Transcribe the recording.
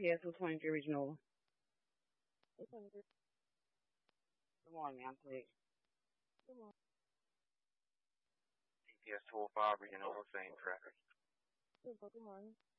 UPS 223 Regional. Good morning, ma'am, please. UPS 205 Regional, same traffic.